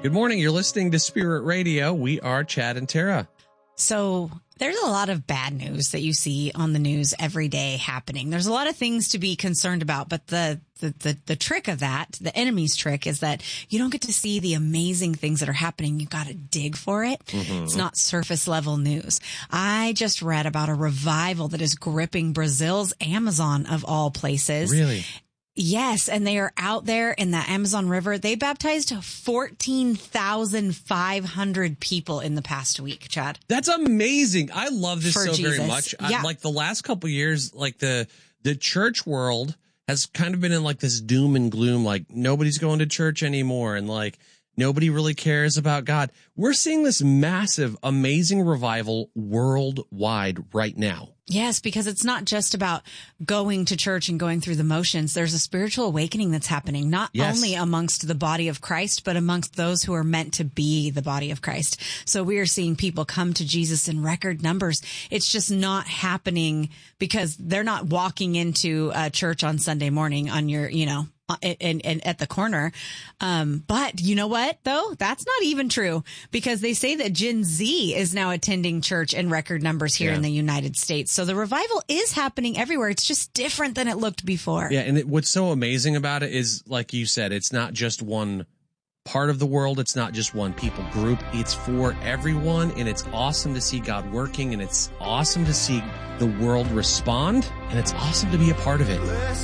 Good morning. You're listening to Spirit Radio. We are Chad and Tara. So there's a lot of bad news that you see on the news every day happening. There's a lot of things to be concerned about, but the trick of that, the enemy's trick, is that you don't get to see the amazing things that are happening. You got to dig for it. Mm-hmm. It's not surface level news. I just read about a revival that is gripping Brazil's Amazon of all places. Really? Yes, and they are out there in the Amazon River. They baptized 14,500 people in the past week, Chad. That's amazing. I love this Jesus. Very much. Yeah. Like the last couple of years, like the church world has kind of been in like this doom and gloom, like nobody's going to church anymore and like nobody really cares about God. We're seeing this massive, amazing revival worldwide right now. Yes, because it's not just about going to church and going through the motions. There's a spiritual awakening that's happening, not only amongst the body of Christ, but amongst those who are meant to be the body of Christ. So we are seeing people come to Jesus in record numbers. It's just not happening because they're not walking into a church on Sunday morning on your, and at the corner. But you know what, though? That's not even true, because they say that Gen Z is now attending church in record numbers here in the United States. So the revival is happening everywhere. It's just different than it looked before. Yeah. And what's so amazing about it is, like you said, it's not just one part of the world. It's not just one people group. It's for everyone. And it's awesome to see God working, and it's awesome to see the world respond, and it's awesome to be a part of it.